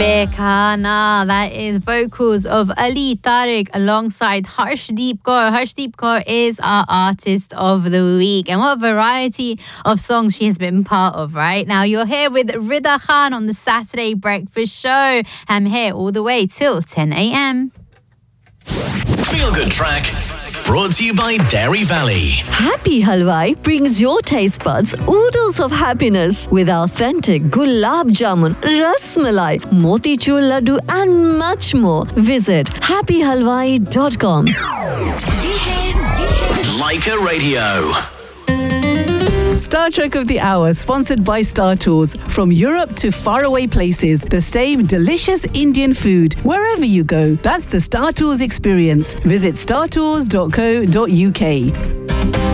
Bekana, that is vocals of Ali Tariq alongside Harshdeep Kaur. Harshdeep Kaur is our artist of the week, and what a variety of songs she has been part of, right? Now you're here with Rida Khan on the Saturday Breakfast Show. I'm here all the way till 10 a.m. Feel Good Track, brought to you by Dairy Valley. Happy Halwai brings your taste buds oodles of happiness with authentic gulab jamun, ras malai, motichur laddu and much more. Visit happyhalwai.com. Leica Radio. Star Trek of the Hour, sponsored by Star Tours. From Europe to faraway places, the same delicious Indian food wherever you go. That's the Star Tours experience. Visit startours.co.uk.